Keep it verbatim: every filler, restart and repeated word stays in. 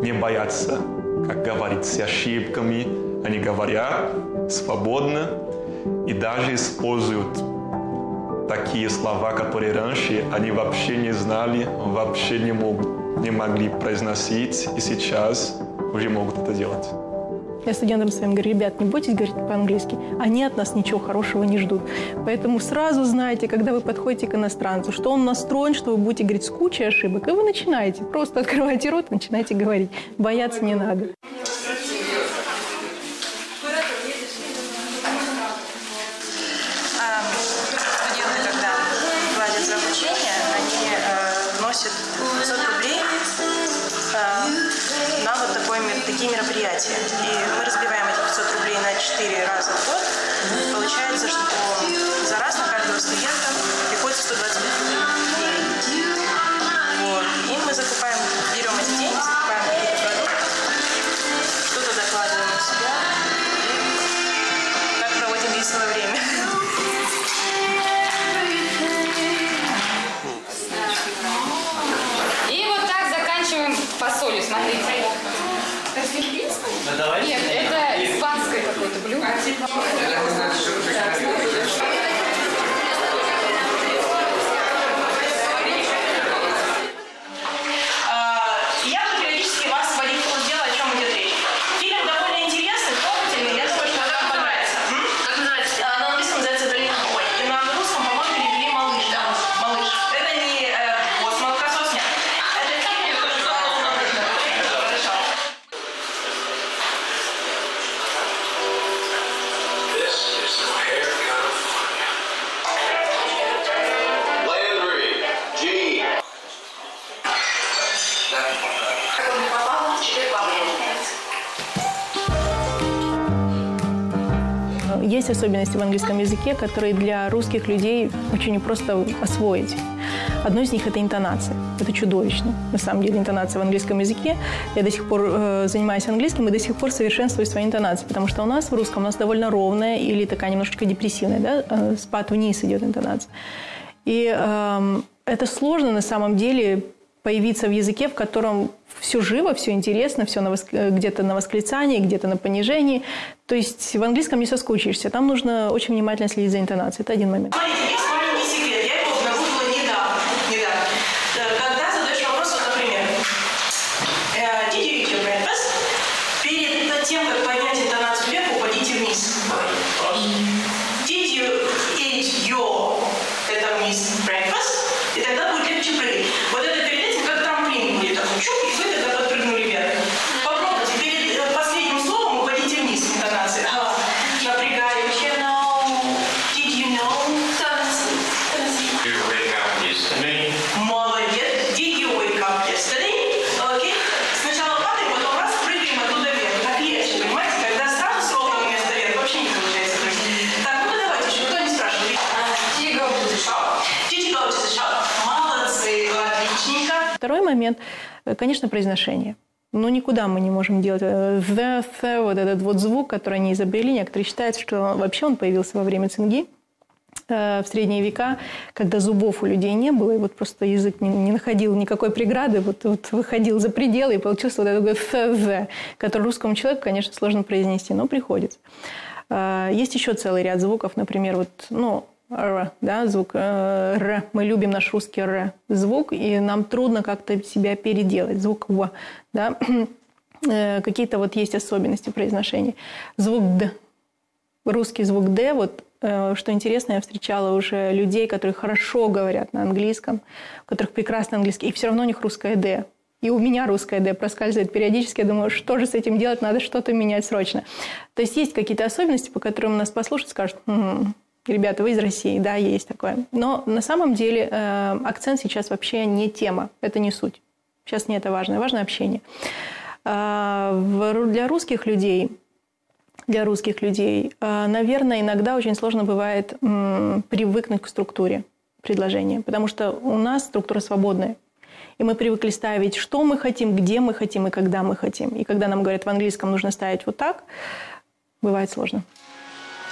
не боятся, как говорить, с ошибками. Они говорят свободно и даже используют такие слова, которые раньше они вообще не знали, вообще не, мог, не могли произносить, и сейчас уже могут это делать. Я студентам своим говорю: ребят, не бойтесь говорить по-английски, они от нас ничего хорошего не ждут. Поэтому сразу знайте, когда вы подходите к иностранцу, что он настроен, что вы будете говорить с кучей ошибок, и вы начинаете. Просто открывайте рот и начинаете говорить. Бояться не надо. Студенты, когда платят за обучение, они э, вносят пятьсот рублей э, на вот такое, такие мероприятия. И мы разбиваем эти пятьсот рублей на четыре раза в год. Получается, что за раз на каждого студента приходится сто двадцать пять рублей. Вот. И мы закупаем, берем эти деньги, закупаем какие-то продукты, что-то докладываем от себя и так проводим веселое время. И вот так заканчиваем фасолью, смотрите. Нет, это испанское какое-то блюдо. Я буду периодически вас вводить в курс дела, о чем идет речь. Фильм довольно интересный, трогательный, я думаю, что вам понравится. Как называется? На английском называется «Долина Ой». И на русском, по-моему, перевели «Малыш». Да, «Малыш». Это не вот молокосос, нет. Это фильм, хорошо. Как он не попал, теперь папа. Есть особенности в английском языке, которые для русских людей очень непросто освоить. Одно из них – это интонация. Это чудовищно, на самом деле, интонация в английском языке. Я до сих пор э, занимаюсь английским и до сих пор совершенствую свои интонации, потому что у нас в русском у нас довольно ровная или такая немножечко депрессивная, да? э, спад вниз идет интонация. И э, это сложно на самом деле появиться в языке, в котором все живо, все интересно, все на воск... где-то на восклицании, где-то на понижении. То есть в английском не соскучишься. Там нужно очень внимательно следить за интонацией. Это один момент. Смотрите, есть маленький секрет. Я его обнаружила недавно. недавно. Когда задаешь вопрос, вот, например, did you eat your breakfast? Перед тем, как поднять интонацию вверх, упадите вниз. Did you eat your, это вниз, breakfast? И тогда будет легче прыгать. Вот это перед этим, как трамплин будет. Так, чук, и вы тогда подпрыгнули вверх. Попробуйте. Перед последним словом упадите вниз интонации. А, напрягаю. You know, did you know? Молодец. Did you wake up yesterday? Окей. Сначала падаем, потом раз, прыгаем оттуда вверх. Так легче, понимаете? Когда сразу слово вместо вверх, вообще не получается прыгать. Так, ну давайте еще. Кто не спрашивает? Did you go to the shop? Did you go to the shop? Молодцы, отличненько. Второй момент, конечно, произношение. Но никуда мы не можем делать the, the, вот этот вот звук, который они изобрели. Некоторые считают, что вообще он появился во время цинги э, в средние века, когда зубов у людей не было, и вот просто язык не, не находил никакой преграды, вот, вот выходил за пределы, и получился вот этот the, the, который русскому человеку, конечно, сложно произнести, но приходится. Э, есть еще целый ряд звуков, например, вот, ну, р, да, звук э, р. Мы любим наш русский р звук, и нам трудно как-то себя переделать. Звук в, да. э, какие-то вот есть особенности произношения. Звук д. Русский звук д, вот, э, что интересно, я встречала уже людей, которые хорошо говорят на английском, у которых прекрасный английский, и все равно у них русское д. И у меня русское д проскальзывает периодически. Я думаю, что же с этим делать, надо что-то менять срочно. То есть есть какие-то особенности, по которым нас послушают, скажут: м-м, ребята, вы из России, да, есть такое. Но на самом деле э, акцент сейчас вообще не тема, это не суть. Сейчас не это важно, важно общение. Э, в, для русских людей, для русских людей, э, наверное, иногда очень сложно бывает э, привыкнуть к структуре предложения, потому что у нас структура свободная. И мы привыкли ставить, что мы хотим, где мы хотим и когда мы хотим. И когда нам говорят, в английском нужно ставить вот так, бывает сложно.